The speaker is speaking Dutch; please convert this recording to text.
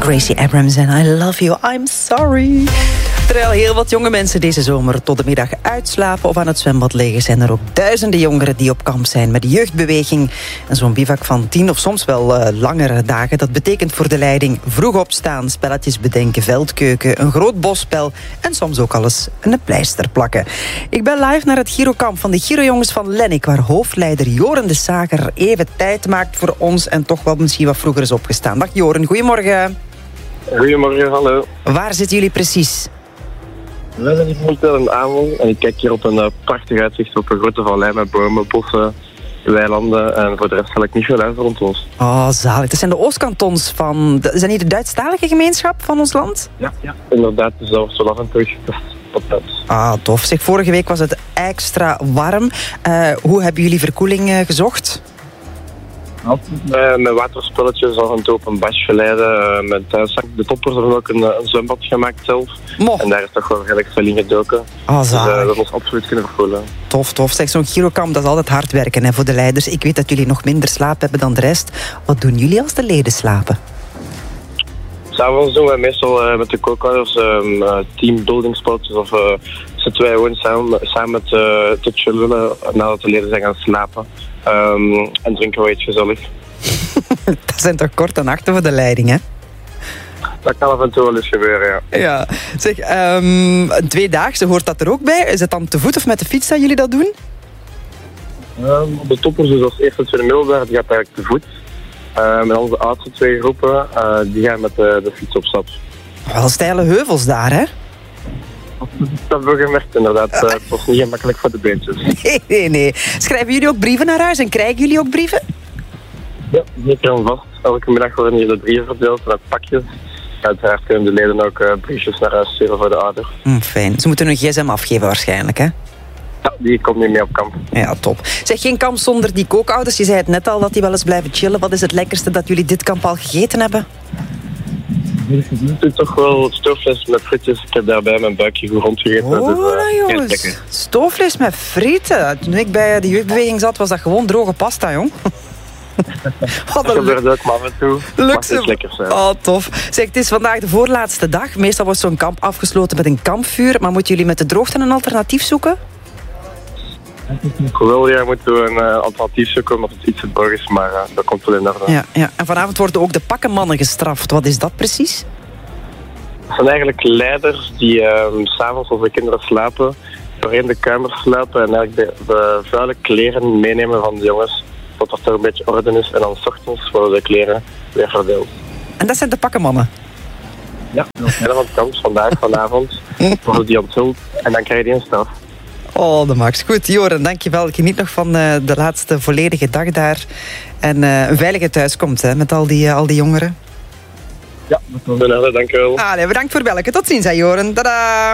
Gracie Abrams en I Love You, I'm Sorry. Terwijl heel wat jonge mensen deze zomer tot de middag uitslapen of aan het zwembad liggen, zijn er ook duizenden jongeren die op kamp zijn met de jeugdbeweging. En zo'n bivak van 10 of soms wel langere dagen, dat betekent voor de leiding vroeg opstaan, spelletjes bedenken, veldkeuken, een groot bosspel en soms ook alles een pleister plakken. Ik ben live naar het Girokamp van de Girojongens van Lennik, waar hoofdleider Joren de Sager even tijd maakt voor ons en toch wel misschien wat vroeger is opgestaan. Dag Joren, goedemorgen. Goedemorgen, hallo. Waar zitten jullie precies? We zijn hier momenteel in Ameland en ik kijk hier op een prachtig uitzicht op een grote vallei met bomen, bossen, weilanden en voor de rest zal ik niet veel uit rond ons. Oh, zalig. Dat zijn de Oostkantons van... Zijn die de Duitsstalige gemeenschap van ons land? Ja. Inderdaad, dus dat was wel af en toe dat. Ah, tof. Zeg, vorige week was het extra warm. Hoe hebben jullie verkoeling gezocht? Met waterspelletjes, af en toe op een bas geleiden. De toppers hebben ook een zwembad gemaakt zelf. En daar is toch wel redelijk veel in gedoken. Oh, dus we hebben ons absoluut kunnen verkoelen. Tof. Zeg, zo'n Girokamp, dat is altijd hard werken hè, voor de leiders. Ik weet dat jullie nog minder slaap hebben dan de rest. Wat doen jullie als de leden slapen? S'avonds doen wij meestal met de co-couders teambuilding spelletjes of zitten wij gewoon samen te chillen nadat de leden zijn gaan slapen. En drinken we iets gezellig. Dat zijn toch korte nachten voor de leiding, hè? Dat kan af en toe wel eens gebeuren, ja. Ja. Zeg, een tweedaagse, hoort dat er ook bij? Is het dan te voet of met de fiets dat jullie dat doen? De toppers, dus als eerste tweede middelbaar, die gaat eigenlijk te voet. En onze oudste twee groepen, die gaan met de fiets op stap. Wel steile heuvels daar, hè? Dat hebben we gemerkt, inderdaad. Het was niet gemakkelijk voor de beentjes. Nee. Schrijven jullie ook brieven naar huis en krijgen jullie ook brieven? Ja, zeker en vast. Elke middag worden hier de brieven verdeeld met pakjes. Uiteraard kunnen de leden ook briefjes naar huis sturen voor de ouders. Fijn. Ze moeten hun gsm afgeven waarschijnlijk, hè? Ja, die komt niet mee op kamp. Ja, top. Zeg, geen kamp zonder die kookouders. Je zei het net al, dat die wel eens blijven chillen. Wat is het lekkerste dat jullie dit kamp al gegeten hebben? Het is toch wel stoofvlees met frietjes. Ik heb daarbij mijn buikje goed rondgegeten. Jongens. Stoofvlees met frieten. Toen ik bij de jeugdbeweging zat, was dat gewoon droge pasta, jong. Dat gebeurt ook maar af en toe. Luxe. Het lekker zijn. Oh, tof. Zeg, het is vandaag de voorlaatste dag. Meestal wordt zo'n kamp afgesloten met een kampvuur. Maar moeten jullie met de droogte een alternatief zoeken? Wel, ja, moeten we een alternatief zoeken omdat het iets te droog is, maar dat komt wel in orde. Ja. En vanavond worden ook de pakkenmannen gestraft. Wat is dat precies? Het zijn eigenlijk leiders die s'avonds als de kinderen slapen, doorheen de kamer sluipen en eigenlijk de vuile kleren meenemen van de jongens, tot er toch een beetje orde is. En dan 's ochtends worden de kleren weer verdeeld. En dat zijn de pakkenmannen? Ja, dat is van het kamp vanavond worden die onthuld en dan krijg je een straf. Oh, de max. Goed, Joren, dankjewel. Geniet nog van de laatste volledige dag daar. En een veilige thuiskomst hè, met al die jongeren. Ja, dat was in orde, dankjewel. Bedankt voor bellen. Tot ziens, hè, Joren. Tada!